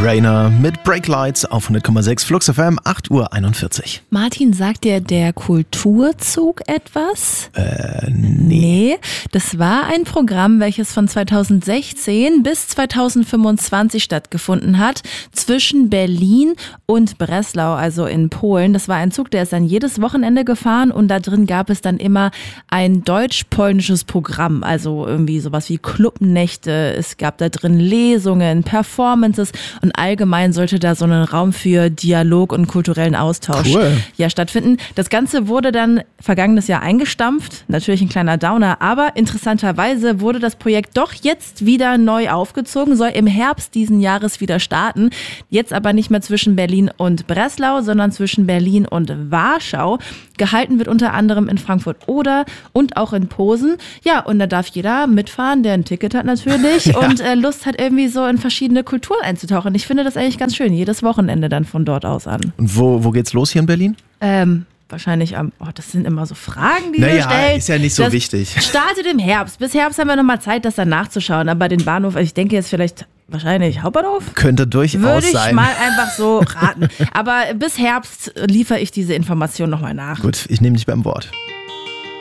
Rainer mit Breaklights auf 100,6 Flux FM, 8:41 Uhr. Martin, sagt dir der Kulturzug etwas? Nee. Das war ein Programm, welches von 2016 bis 2025 stattgefunden hat, zwischen Berlin und Breslau, also in Polen. Das war ein Zug, der ist dann jedes Wochenende gefahren und da drin gab es dann immer ein deutsch-polnisches Programm, also irgendwie sowas wie Clubnächte. Es gab da drin Lesungen, Performances und allgemein sollte da so ein Raum für Dialog und kulturellen Austausch stattfinden. Das Ganze wurde dann vergangenes Jahr eingestampft, natürlich ein kleiner Downer, aber interessanterweise wurde das Projekt doch jetzt wieder neu aufgezogen, soll im Herbst diesen Jahres wieder starten. Jetzt aber nicht mehr zwischen Berlin und Breslau, sondern zwischen Berlin und Warschau. Gehalten wird unter anderem in Frankfurt-Oder und auch in Posen. Ja, und da darf jeder mitfahren, der ein Ticket hat natürlich und Lust hat, irgendwie so in verschiedene Kulturen einzutauchen. Ich finde das eigentlich ganz schön, jedes Wochenende dann von dort aus an. Und wo geht's los hier in Berlin? Wahrscheinlich das sind immer so Fragen, die du stellst. Ist ja nicht so wichtig. Startet im Herbst. Bis Herbst haben wir nochmal Zeit, das dann nachzuschauen. Aber den Bahnhof, ich denke jetzt wahrscheinlich Hauptbahnhof. Könnte durchaus sein. Würde ich mal einfach so raten. Aber bis Herbst liefere ich diese Information nochmal nach. Gut, ich nehme dich beim Wort.